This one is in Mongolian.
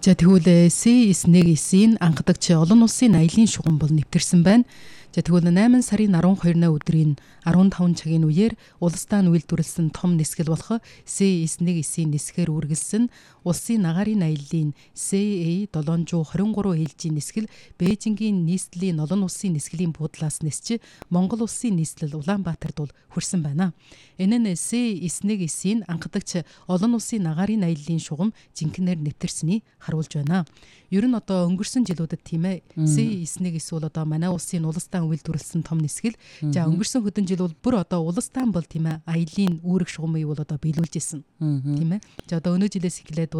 За тэгвэл C919-ийн анхдагч олон улсын аялын шугам бол нэвтэрсэн байна. За тэгвэл 8 сарын 12-ны өдрийн 15 цагийн үеэр улс даан үйлдвэрлэсэн том нисгэл болох C919-ийн нисгээр үргэлжлсэн улсын агаарын аяллаа CA723 ээлжийн нисгэл Бээжингийн нийслэлийн олон улсын нисгэлийн буудлаас нисч Монгол улсын нийслэл Улаанбаатарт бол хүрсэн байна. Энэ нь C919-ийн анхдагч олон улсын агаарын аяллаа шугам жинхэнээр нэвтэрсэний харуулж байна. Ер нь одоо өнгөрсөн жилүүдэд тийм ээ C919 бол одоо манай улсын улс даан үйлдвэрлэсэн том нисгэл. За өнгөрсөн хэдэн жил бол бүр одоо улс даан бол тийм ээ аялын үүрэг шугамыг бол одоо биелүүлж исэн. Тийм ээ. За одоо өнөө жилээс эхлээд